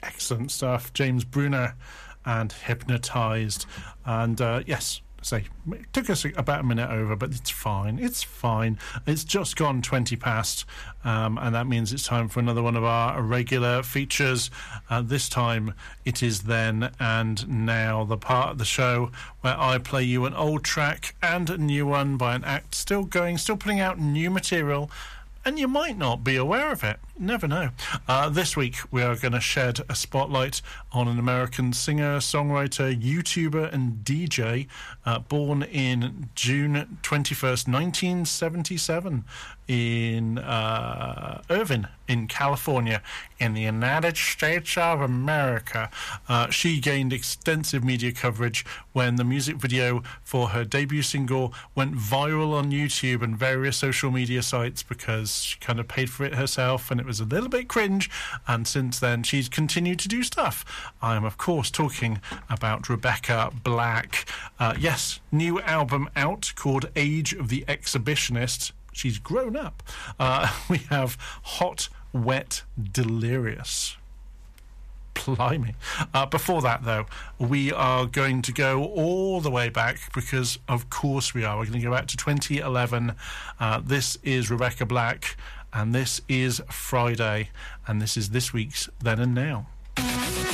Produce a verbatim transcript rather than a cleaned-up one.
excellent stuff. James Bruner and Hypnotised. And uh, yes, say it took us about a minute over, but it's fine. It's fine. It's just gone twenty past, um, and that means it's time for another one of our regular features. Uh, this time it is Then and Now, the part of the show where I play you an old track and a new one by an act still going, still putting out new material, and you might not be aware of it. Never know. Uh, this week we are going to shed a spotlight on an American singer, songwriter, YouTuber and D J uh, born in June twenty-first, nineteen seventy-seven in uh, Irvine, in California, in the United States of America. Uh, she gained extensive media coverage when the music video for her debut single went viral on YouTube and various social media sites because she kind of paid for it herself and it was a little bit cringe, and since then she's continued to do stuff. I am of course talking about Rebecca Black. Uh, yes, new album out called Age of the Exhibitionist. She's grown up. Uh, we have Hot, Wet, Delirious. Blimey. Uh, before that, though, we are going to go all the way back because, of course, we are. We're going to go back to twenty eleven. Uh, this is Rebecca Black, and this is Friday, and this is this week's Then and Now.